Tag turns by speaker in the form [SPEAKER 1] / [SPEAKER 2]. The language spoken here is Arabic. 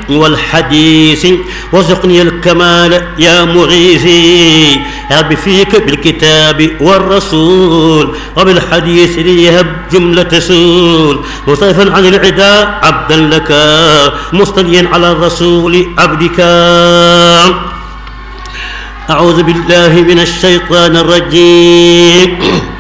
[SPEAKER 1] والحديث وارزقني الكمال يا مغيثي. رب فيك بالكتاب والرسول وبالحديث ليهب جملة سول. مصطفى عن العداء عبدا لك مصطليا على الرسول عبدك. أعوذ بالله من الشيطان الرجيم.